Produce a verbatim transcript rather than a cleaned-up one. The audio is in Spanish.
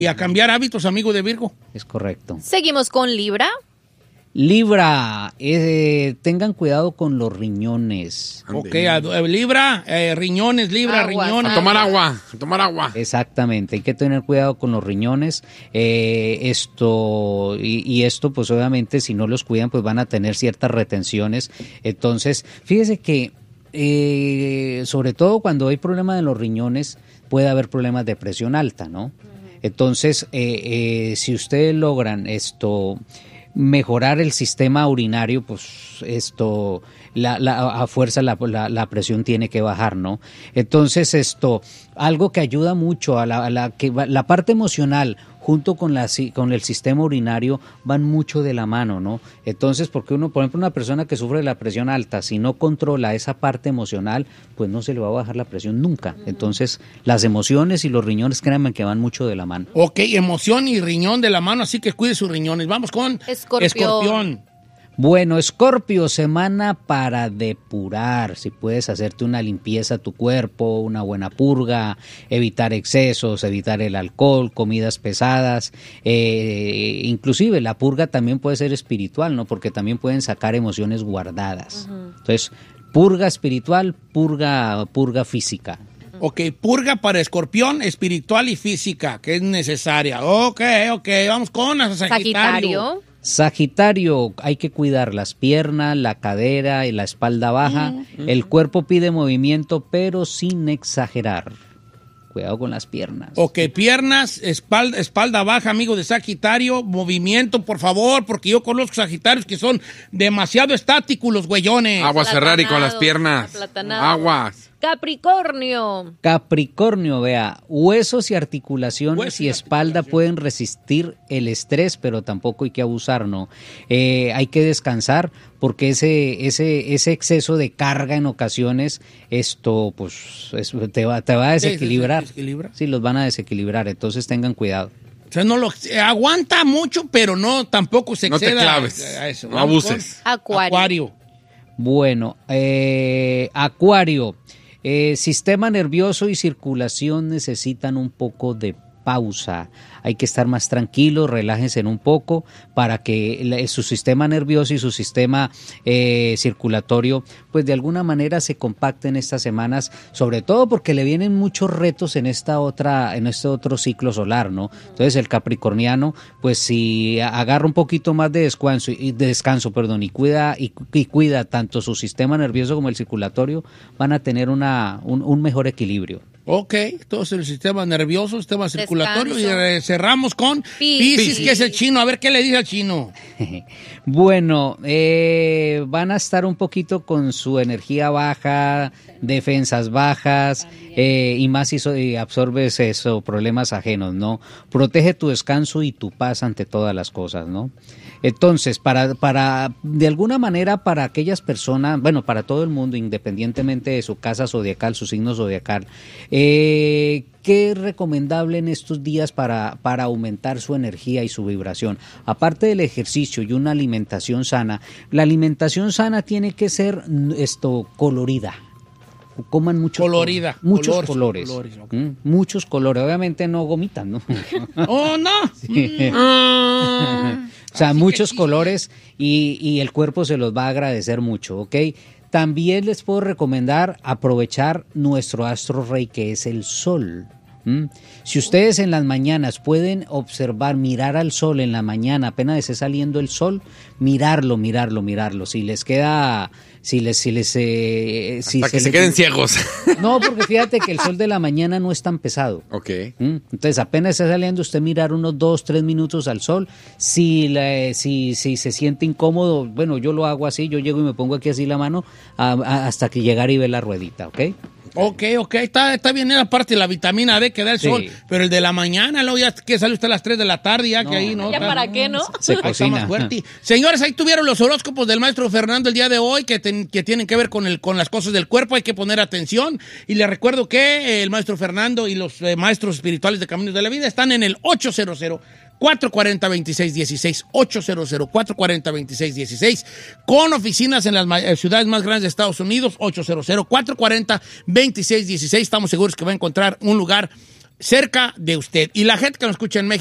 Y a cambiar hábitos, amigo de Virgo. Es correcto. Seguimos con Libra. Libra, eh, tengan cuidado con los riñones. Ok, a, a, Libra, eh, riñones, Libra, Agua, riñones. A tomar agua, a tomar agua. Exactamente, hay que tener cuidado con los riñones. Eh, esto y, y esto, pues obviamente, si no los cuidan, pues van a tener ciertas retenciones. Entonces, fíjese que eh, sobre todo cuando hay problemas de los riñones, puede haber problemas de presión alta, ¿no? Entonces, eh, eh, si ustedes logran esto mejorar el sistema urinario, pues esto, la, la, a fuerza la, la, la presión tiene que bajar, ¿no? Entonces esto, algo que ayuda mucho a la, a la, que la parte emocional junto con, la, con el sistema urinario van mucho de la mano, ¿no? Entonces, porque uno, por ejemplo, una persona que sufre de la presión alta, si no controla esa parte emocional, pues no se le va a bajar la presión nunca. Entonces, las emociones y los riñones, créanme que van mucho de la mano. Ok, emoción y riñón de la mano, así que cuide sus riñones. Vamos con Escorpión. Escorpión. Bueno, Escorpio, semana para depurar. Si puedes hacerte una limpieza a tu cuerpo, una buena purga, evitar excesos, evitar el alcohol, comidas pesadas. Eh, inclusive la purga también puede ser espiritual, ¿no? Porque también pueden sacar emociones guardadas. Uh-huh. Entonces, purga espiritual, purga, purga física. Ok, purga para Escorpión, espiritual y física, que es necesaria. Ok, ok, vamos con Sagitario. Sagitario. Sagitario, hay que cuidar las piernas, la cadera y la espalda baja. Mm-hmm. El cuerpo pide movimiento, pero sin exagerar. Cuidado con las piernas. Ok, piernas, espalda, espalda baja, amigo de Sagitario. Movimiento, por favor, porque yo conozco Sagitarios que son demasiado estáticos los güeyones. Aguas Ferrari con las piernas. Aguas. Capricornio. Capricornio, vea, huesos y articulaciones Huesos y y espalda articulaciones. pueden resistir el estrés, pero tampoco hay que abusar, ¿no? Eh, hay que descansar porque ese, ese, ese exceso de carga en ocasiones, esto pues es, te, va, te va a desequilibrar. ¿Sí, desequilibra? Sí, los van a desequilibrar, entonces tengan cuidado. O sea, no lo eh, aguanta mucho, pero no tampoco se No te exceda claves, a eso. no Vamos abuses. con Acuario. Acuario. Bueno, eh, Acuario, eh, sistema nervioso y circulación necesitan un poco de pausa. Hay que estar más tranquilos, relájense un poco para que la, su sistema nervioso y su sistema eh, circulatorio pues de alguna manera se compacten estas semanas, sobre todo porque le vienen muchos retos en esta otra, en este otro ciclo solar, ¿no? Entonces el capricorniano, pues si agarra un poquito más de descanso y de descanso, perdón, y cuida y, y cuida tanto su sistema nervioso como el circulatorio, van a tener una un, un mejor equilibrio. Ok, entonces el sistema nervioso, sistema circulatorio. Descanso. Y eh, cerramos con Piscis. Piscis, que es el chino. A ver, ¿qué le dice al chino? Bueno, eh, van a estar un poquito con su energía baja, defensas bajas, eh, y más si so, y absorbes eso, problemas ajenos, ¿no? Protege tu descanso y tu paz ante todas las cosas, ¿no? Entonces, para, para, de alguna manera, para aquellas personas, bueno, para todo el mundo, independientemente de su casa zodiacal, su signo zodiacal, eh, ¿qué es recomendable en estos días para, para aumentar su energía y su vibración? Aparte del ejercicio y una alimentación sana, la alimentación sana tiene que ser esto colorida. Coman muchos Colorida. Colores, muchos Colores, colores. colores, okay. ¿Mm? Muchos colores. Obviamente no gomitan, ¿no? ¡Oh, no! Sí. Mm. O sea, Así muchos que, colores y, y el cuerpo se los va a agradecer mucho, ¿ok? También les puedo recomendar aprovechar nuestro astro rey, que es el sol. ¿Mm? Si ustedes en las mañanas pueden observar, mirar al sol en la mañana, apenas esté saliendo el sol, mirarlo, mirarlo, mirarlo. Si les queda... Si les, si les, eh, si Hasta que se, les... queden ciegos. No, porque fíjate que el sol de la mañana no es tan pesado. Ok. ¿Mm? Entonces, apenas está saliendo, usted mirar unos dos, tres minutos al sol. Si, la, si, si se siente incómodo, bueno, yo lo hago así, yo llego y me pongo aquí así la mano a, a, hasta que llegar y ver la ruedita, ¿ok? Ok, ok, está, está bien la parte de la vitamina D que da el Sí. sol, pero el de la mañana, luego ya que sale usted a las tres de la tarde, ya No. que ahí, ¿no? ¿Ya Está- para qué, no? Se Ahí está cocina. más fuerte. Señores, ahí tuvieron los horóscopos del maestro Fernando el día de hoy que, ten- que tienen que ver con, el, con las cosas del cuerpo. Hay que poner atención. Y les recuerdo que eh, el maestro Fernando y los eh, maestros espirituales de Caminos de la Vida están en el ocho cero cero, cuatro cuatro cero, dos seis uno seis, ocho cero cero, cuatro cuatro cero, dos seis uno seis, con oficinas en las ma- eh, ciudades más grandes de Estados Unidos, ocho cero cero, cuatro cuatro cero, dos seis uno seis. Estamos seguros que va a encontrar un lugar cerca de usted. Y la gente que nos escucha en México,